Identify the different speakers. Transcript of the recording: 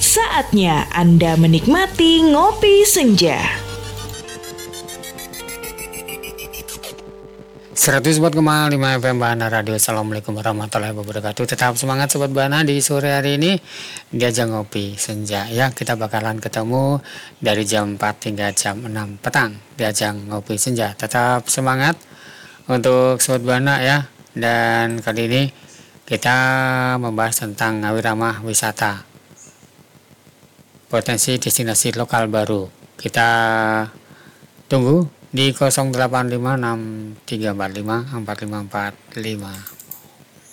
Speaker 1: Saatnya Anda menikmati Ngopi Senja.
Speaker 2: 104,5 FM Bahana Radio. Assalamualaikum warahmatullahi wabarakatuh. Tetap semangat Sobat Bahana di sore hari ini diajak ngopi senja ya. Kita bakalan ketemu dari jam 4 hingga jam 6 petang diajak ngopi senja. Tetap semangat untuk Sobat Bahana ya. Dan kali ini kita membahas tentang Ngawirama Wisata, potensi destinasi lokal baru. Kita tunggu di 0856 345 4545.